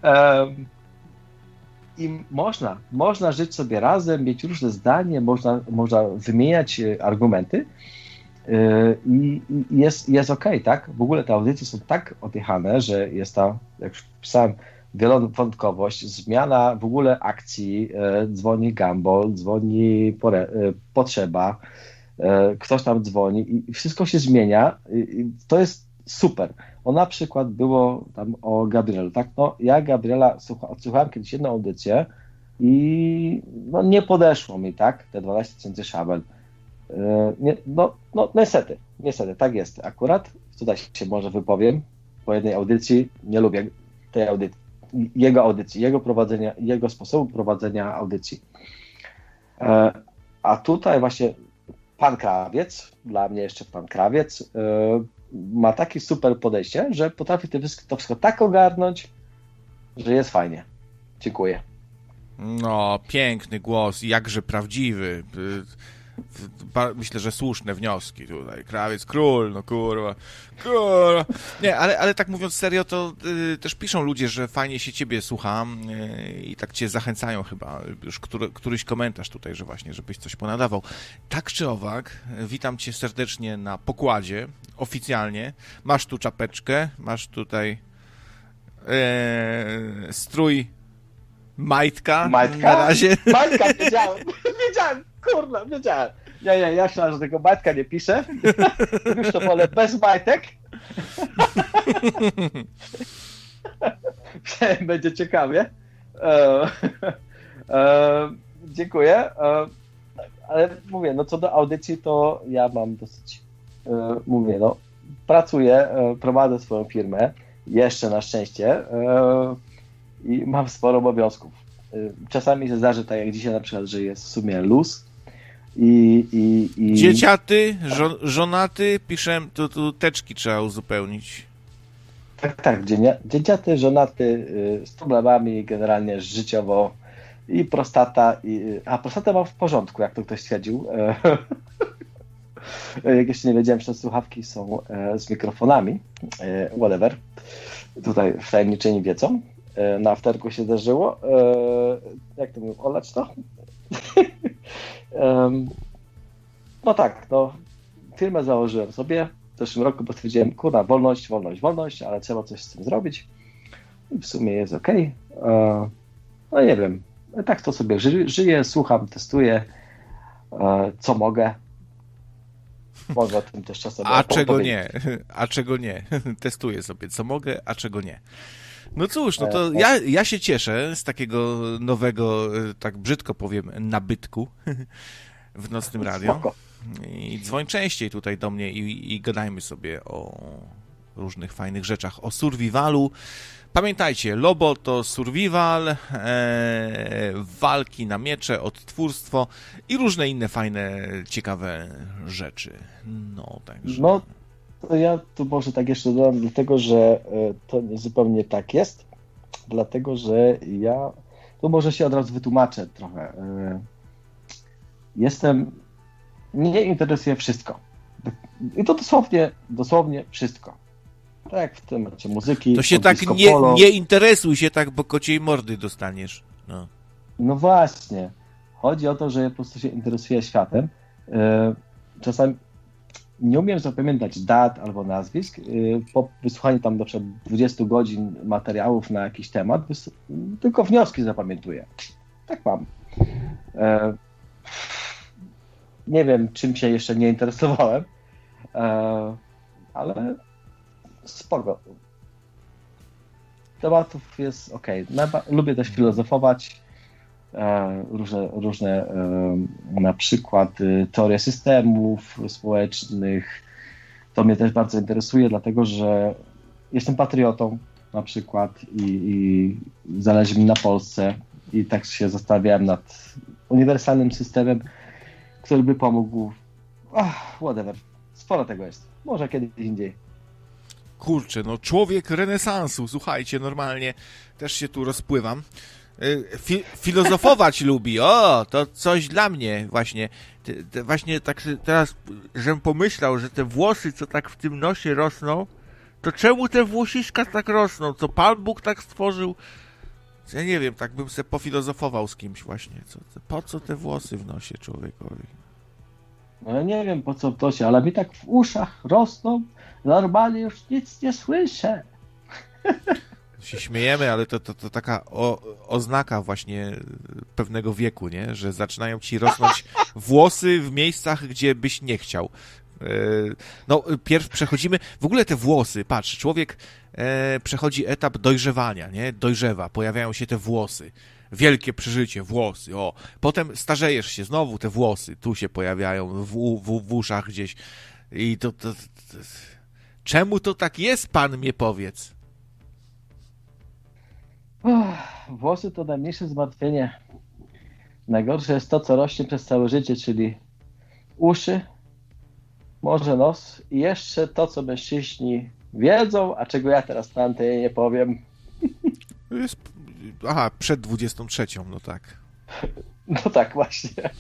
i można, można żyć sobie razem, mieć różne zdanie, można, można wymieniać argumenty i, i jest, jest okej, okay, tak? W ogóle te audycje są tak odjechane, że jest ta, jak już pisałem, wielowątkowość, zmiana w ogóle akcji, dzwoni Gumball, dzwoni pore, Potrzeba, ktoś tam dzwoni i wszystko się zmienia i to jest super. O na przykład było tam o Gabrielu, tak? No ja Gabriela słucha, odsłuchałem kiedyś jedną audycję i no nie podeszło mi, tak? Te dwanaście tysięcy szabel. Yy, nie, no, no niestety, niestety, tak jest. Akurat tutaj się może wypowiem po jednej audycji, nie lubię tej audycji, jego audycji, jego prowadzenia, jego sposobu prowadzenia audycji. Yy, a tutaj właśnie pan Krawiec, dla mnie jeszcze pan Krawiec, yy, ma takie super podejście, że potrafi to wszystko tak ogarnąć, że jest fajnie. Dziękuję. No, piękny głos, jakże prawdziwy. Myślę, że słuszne wnioski tutaj. Krawiec król, no kurwa, kurwa. Nie, ale, ale tak mówiąc serio, to y, też piszą ludzie, że fajnie się ciebie słucha y, i tak cię zachęcają chyba. Już który, któryś komentarz tutaj, że właśnie, żebyś coś ponadawał. Tak czy owak, witam cię serdecznie na pokładzie, oficjalnie. Masz tu czapeczkę, masz tutaj y, strój majtka, majtka? Na razie. Majtka, wiedziałem, wiedziałem. Kurna, wiedziałem. Ja, ja, ja myślałem, że tego majtka nie piszę. Już to wolę bez majtek. Będzie ciekawie. E, e, dziękuję. E, ale mówię, no co do audycji, to ja mam dosyć, e, mówię, no pracuję, e, prowadzę swoją firmę, jeszcze na szczęście e, i mam sporo obowiązków. E, czasami się zdarzy tak jak dzisiaj na przykład, że jest w sumie luz. I, i, i... Dzieciaty, żo- żonaty, piszę, tu, tu teczki trzeba uzupełnić. Tak, tak, dzieciaty, żonaty, y, z problemami generalnie życiowo i prostata, i, a prostatę mam w porządku, jak to ktoś stwierdził. Jak jeszcze nie wiedziałem, że te słuchawki są e, z mikrofonami, e, whatever. Tutaj wtajemniczeni wiedzą. E, na afterku się zdarzyło. E, jak to mówią, olać to? e, no tak, no firmę założyłem sobie w zeszłym roku, bo stwierdziłem, kurwa, wolność, wolność, wolność, ale trzeba coś z tym zrobić. I w sumie jest okej. Okay. No nie wiem, tak to sobie ży- żyję, słucham, testuję, e, co mogę. Mogę o tym też czasem A czego nie? A czego nie? Testuję sobie, co mogę, a czego nie. No cóż, no to ja, ja się cieszę z takiego nowego, tak brzydko powiem, nabytku w Nocnym Radio. Spoko. I dzwoń częściej tutaj do mnie i, i gadajmy sobie o różnych fajnych rzeczach, o survivalu. Pamiętajcie, Lobo to survival, e, walki na miecze, odtwórstwo i różne inne fajne, ciekawe rzeczy. No, także... No, to ja tu może tak jeszcze dodam, dlatego, że to nie zupełnie tak jest, dlatego, że ja, tu może się od razu wytłumaczę trochę. Jestem, mnie interesuje wszystko. I to dosłownie, dosłownie wszystko. Tak jak w temacie muzyki. To się tak nie, nie interesuj się tak, bo kociej mordy dostaniesz. No. No właśnie. Chodzi o to, że ja po prostu się interesuję światem. Czasami nie umiem zapamiętać dat albo nazwisk. Po wysłuchaniu tam na przykład dwudziestu godzin materiałów na jakiś temat, tylko wnioski zapamiętuję. Tak mam. Nie wiem, czym się jeszcze nie interesowałem, ale spoko. Tematów jest ok. Lubię też filozofować. Różne, różne na przykład teorie systemów społecznych. To mnie też bardzo interesuje, dlatego że jestem patriotą na przykład i, i zależy mi na Polsce i tak się zastanawiałem nad uniwersalnym systemem, który by pomógł. Ach, whatever. Sporo tego jest. Może kiedyś indziej. Kurczę, no człowiek renesansu, słuchajcie, normalnie też się tu rozpływam. Fi- filozofować lubi, o, to coś dla mnie właśnie. Te, te właśnie tak teraz, żebym pomyślał, że te włosy, co tak w tym nosie rosną, to czemu te włosiska tak rosną? Co Pan Bóg tak stworzył? Ja nie wiem, tak bym se pofilozofował z kimś właśnie. Co, po co te włosy w nosie człowiekowi? No ja nie wiem po co to się, ale mi tak w uszach rosną, normalnie już nic nie słyszę. Się śmiejemy, ale to, to, to taka o, oznaka właśnie pewnego wieku, nie? Że zaczynają ci rosnąć włosy w miejscach, gdzie byś nie chciał. No, pierw przechodzimy, w ogóle te włosy, patrz, człowiek e, przechodzi etap dojrzewania, nie? Dojrzewa, pojawiają się te włosy. Wielkie przeżycie, włosy, o. Potem starzejesz się, znowu te włosy tu się pojawiają, w, w, w uszach gdzieś. I to, to, to, to... Czemu to tak jest, pan mnie powiedz? Uff, włosy to najmniejsze zmartwienie. Najgorsze jest to, co rośnie przez całe życie, czyli uszy, może nos i jeszcze to, co mężczyźni wiedzą, a czego ja teraz na antenie nie powiem. Jest... Aha, przed dwudziestą trzecią, no tak. No tak, właśnie.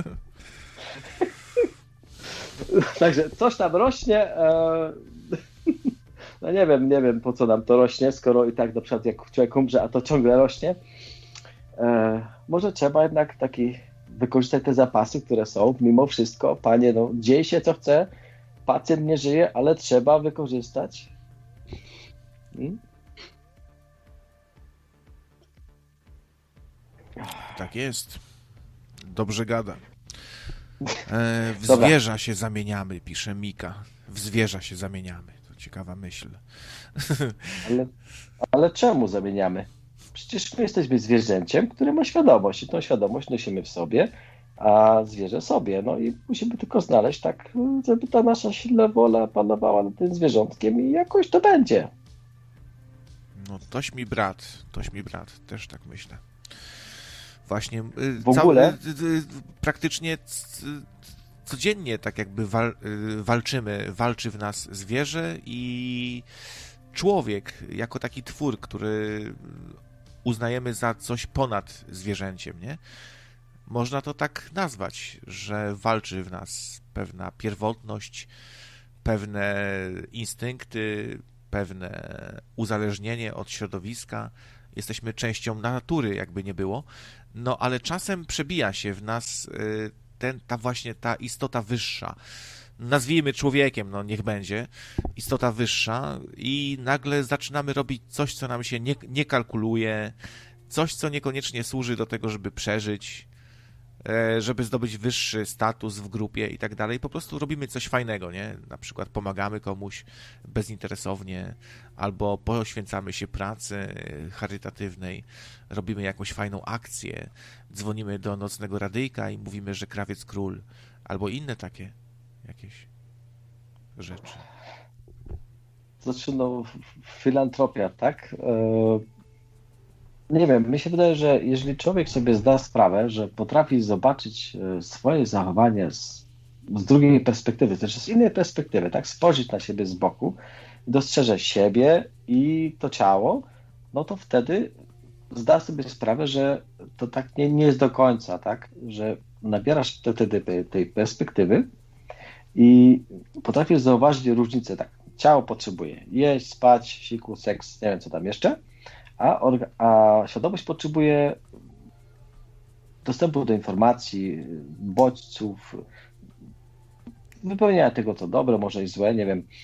Także coś tam rośnie. E... No nie wiem, nie wiem po co nam to rośnie, skoro i tak na przykład jak człowiek umrze, a to ciągle rośnie. E... Może trzeba jednak taki wykorzystać te zapasy, które są. Mimo wszystko, panie, no dzieje się co chce, pacjent nie żyje, ale trzeba wykorzystać. Hmm? Tak jest. Dobrze gada. E, w Dobra. zwierza się zamieniamy, pisze Mika. W zwierza się zamieniamy. To ciekawa myśl. Ale, ale czemu zamieniamy? Przecież my jesteśmy zwierzęciem, które ma świadomość i tą świadomość nosimy w sobie, a zwierzę sobie. No i musimy tylko znaleźć tak, żeby ta nasza silna wola panowała nad tym zwierzątkiem i jakoś to będzie. No toś mi brat, toś mi brat. Też tak myślę. Właśnie w ogóle cały, praktycznie codziennie tak jakby wal, walczymy, walczy w nas zwierzę i człowiek jako taki twór, który uznajemy za coś ponad zwierzęciem, nie? Można to tak nazwać, że walczy w nas pewna pierwotność, pewne instynkty, pewne uzależnienie od środowiska. Jesteśmy częścią natury, jakby nie było. No, ale czasem przebija się w nas ten, ta właśnie ta istota wyższa. Nazwijmy człowiekiem, no niech będzie, istota wyższa i nagle zaczynamy robić coś, co nam się nie, nie kalkuluje, coś, co niekoniecznie służy do tego, żeby przeżyć, żeby zdobyć wyższy status w grupie i tak dalej. Po prostu robimy coś fajnego, nie? Na przykład pomagamy komuś bezinteresownie, albo poświęcamy się pracy charytatywnej, robimy jakąś fajną akcję, dzwonimy do nocnego radyjka i mówimy, że krawiec król, albo inne takie jakieś rzeczy. Znaczy, no, filantropia, tak? Nie wiem, mi się wydaje, że jeżeli człowiek sobie zda sprawę, że potrafi zobaczyć swoje zachowanie z, z drugiej perspektywy, też z innej perspektywy, tak? Spojrzeć na siebie z boku, dostrzeże siebie i to ciało, no to wtedy zda sobie sprawę, że to tak nie, nie jest do końca, tak? Że nabierasz wtedy tej perspektywy i potrafisz zauważyć różnicę, tak? Ciało potrzebuje jeść, spać, siku, seks, nie wiem co tam jeszcze, a, orga, a świadomość potrzebuje dostępu do informacji, bodźców, wypełniania tego, co dobre, może i złe, nie wiem.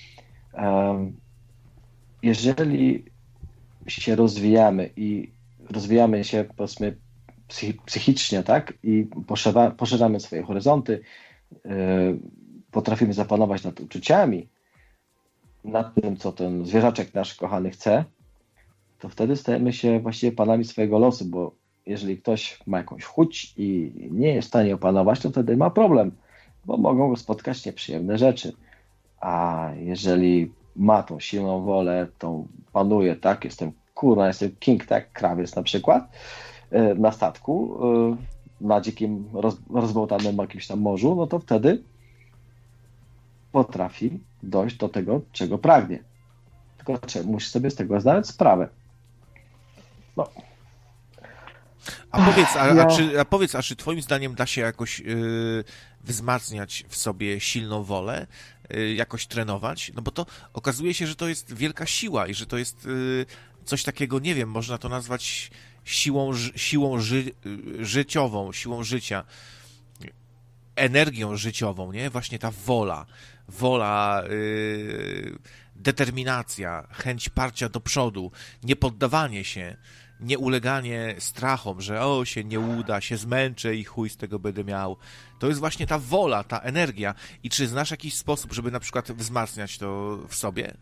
Jeżeli się rozwijamy i rozwijamy się, powiedzmy, psychicznie, tak, i poszerza, poszerzamy swoje horyzonty, potrafimy zapanować nad uczuciami, nad tym, co ten zwierzaczek nasz kochany chce, to wtedy stajemy się właściwie panami swojego losu, bo jeżeli ktoś ma jakąś chuć i nie jest w stanie opanować, to wtedy ma problem, bo mogą go spotkać nieprzyjemne rzeczy. A jeżeli ma tą silną wolę, tą panuje, tak, jestem kurwa, jestem king, tak, krawiec na przykład, na statku, na dzikim, roz, rozbełtanym jakimś tam morzu, no to wtedy potrafi dojść do tego, czego pragnie. Tylko musi sobie z tego zdawać sprawę. No. A powiedz, a, a, czy, a powiedz, a czy twoim zdaniem da się jakoś yy, wzmacniać w sobie silną wolę, yy, jakoś trenować? No bo to okazuje się, że to jest wielka siła i że to jest yy, coś takiego, nie wiem, można to nazwać siłą, siłą ży, życiową, siłą życia, energią życiową, nie? Właśnie ta wola, wola, yy, determinacja, chęć parcia do przodu, niepoddawanie się, nieuleganie strachom, że o, się nie uda, się zmęczę i chuj z tego będę miał. To jest właśnie ta wola, ta energia. I czy znasz jakiś sposób, żeby na przykład wzmacniać to w sobie?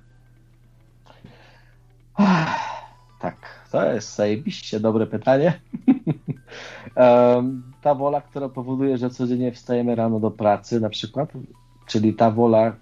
Tak, to jest zajebiście dobre pytanie. Ta wola, która powoduje, że codziennie wstajemy rano do pracy na przykład, czyli ta wola,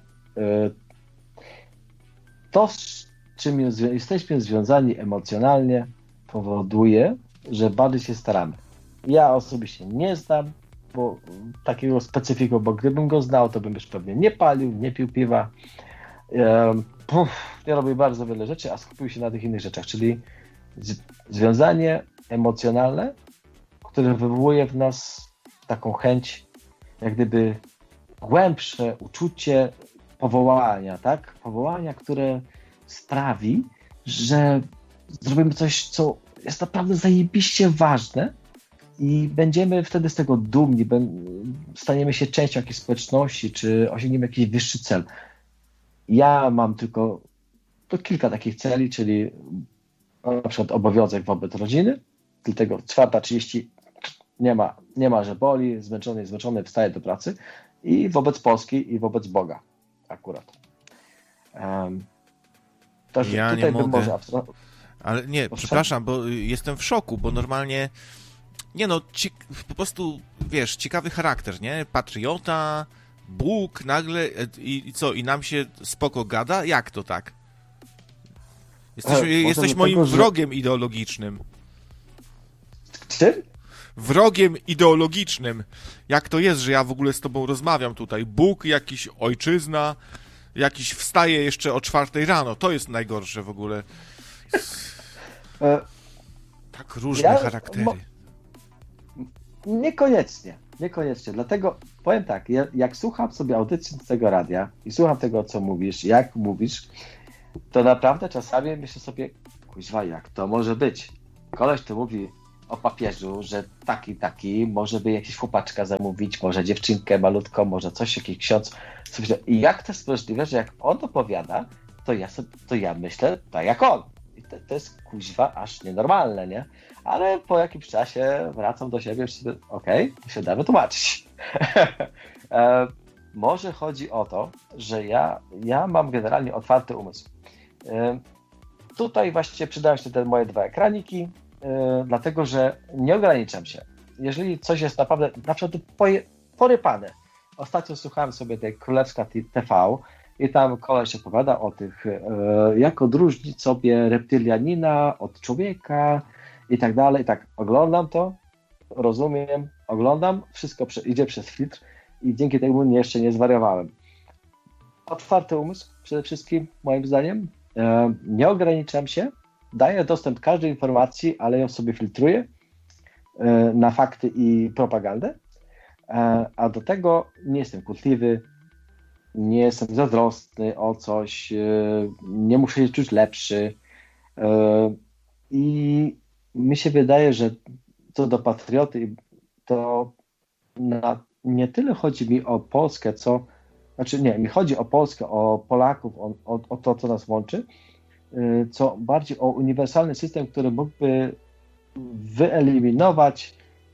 to z czym jesteśmy związani emocjonalnie, powoduje, że bardziej się staramy. Ja osobiście nie znam bo, takiego specyfiku, bo gdybym go znał, to bym już pewnie nie palił, nie pił piwa, Puf, nie robił bardzo wiele rzeczy, a skupił się na tych innych rzeczach, czyli z, związanie emocjonalne, które wywołuje w nas taką chęć, jak gdyby głębsze uczucie powołania, tak? Powołania, które sprawi, że zrobimy coś, co jest naprawdę zajebiście ważne i będziemy wtedy z tego dumni, staniemy się częścią jakiejś społeczności, czy osiągniemy jakiś wyższy cel. Ja mam tylko to kilka takich celi, czyli na przykład obowiązek wobec rodziny, dlatego czwarta trzydzieści nie ma, nie ma, że boli, zmęczony, zmęczony, wstaje do pracy i wobec Polski i wobec Boga akurat. Um, to, ja tutaj nie bym mogę. może abstra- Ale nie, Proszę? przepraszam, bo jestem w szoku, bo normalnie nie no, ci, po prostu, wiesz, ciekawy charakter, nie? Patriota, Bóg, nagle i, i co, i nam się spoko gada? Jak to tak? Jesteś, E, jesteś moim tego, że... wrogiem ideologicznym. Czym? Wrogiem ideologicznym. Jak to jest, że ja w ogóle z tobą rozmawiam tutaj? Bóg, jakiś ojczyzna, jakiś wstaje jeszcze o czwartej rano. To jest najgorsze w ogóle. Tak różne ja, charaktery. Mo... Niekoniecznie, niekoniecznie. Dlatego powiem tak, ja, jak słucham sobie audycji tego radia i słucham tego, co mówisz, jak mówisz, to naprawdę czasami myślę sobie, kuźwa, jak to może być? Koleś to mówi o papieżu, że taki, taki, może by jakiś chłopaczka zamówić, może dziewczynkę malutką, może coś, jakiś ksiądz. I jak to jest możliwe, że jak on opowiada, to ja, sobie, to ja myślę tak jak on. I to, to jest kuźwa aż nienormalne, nie? Ale po jakimś czasie wracam do siebie i sobie, okej, to się da wytłumaczyć. e, może chodzi o to, że ja, ja mam generalnie otwarty umysł. E, tutaj właściwie przydają się te moje dwa ekraniki, e, dlatego że nie ograniczam się. Jeżeli coś jest naprawdę, na przykład poje, porypane. Ostatnio słuchałem sobie tej Królewska T V i tam koleś opowiada o tych, e, jak odróżnić sobie reptylianina od człowieka i tak dalej. I tak oglądam to, rozumiem, oglądam, wszystko prze, idzie przez filtr i dzięki temu nie, jeszcze nie zwariowałem. Otwarty umysł przede wszystkim, moim zdaniem. E, nie ograniczam się, daję dostęp każdej informacji, ale ją sobie filtruję e, na fakty i propagandę, e, a do tego nie jestem kłótliwy, nie jestem zazdrosny o coś, e, nie muszę się czuć lepszy e, i mi się wydaje, że co do patrioty, to na, nie tyle chodzi mi o Polskę, co, znaczy nie, mi chodzi o Polskę, o Polaków, o, o, o to, co nas łączy, co bardziej o uniwersalny system, który mógłby wyeliminować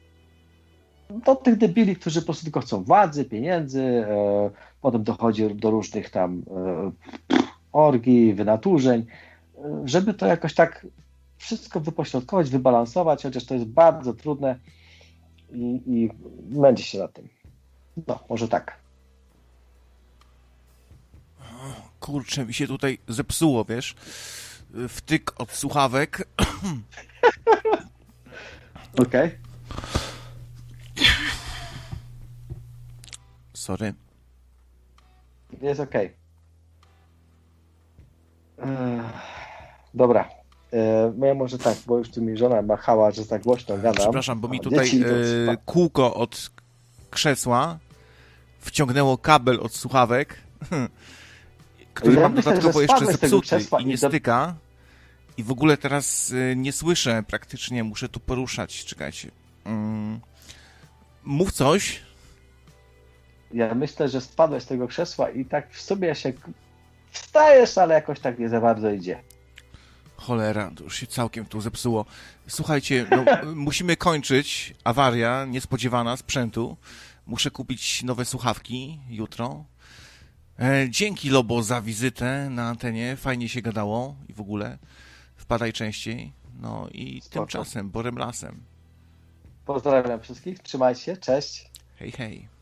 do tych debili, którzy po prostu tylko chcą władzy, pieniędzy, e, potem dochodzi do różnych tam e, orgii, wynaturzeń, e, żeby to jakoś tak wszystko wypośrodkować, wybalansować, chociaż to jest bardzo trudne i, i męczy się na tym. No, może tak. Kurczę, mi się tutaj zepsuło, wiesz? Wtyk od słuchawek. Okej. Okay. Sorry. Jest okej. Okay. Dobra. Ja może tak, bo już tu mi żona machała, że za głośno gadam. Przepraszam, bo mi tutaj e, kółko od krzesła wciągnęło kabel od słuchawek, który ja mam myślę, dodatkowo jeszcze zepsuty i nie i do... styka. I w ogóle teraz e, nie słyszę praktycznie, muszę tu poruszać. Czekajcie. Mm. Mów coś. Ja myślę, że spadłeś z tego krzesła i tak w sobie się wstajesz, ale jakoś tak nie za bardzo idzie. Cholera, to już się całkiem tu zepsuło. Słuchajcie, no, musimy kończyć. Awaria niespodziewana sprzętu. Muszę kupić nowe słuchawki jutro. E, dzięki, Lobo, za wizytę na antenie. Fajnie się gadało i w ogóle wpadaj częściej. No i Spoko. Tymczasem Borem Lasem. Pozdrawiam wszystkich. Trzymajcie się. Cześć. Hej, hej.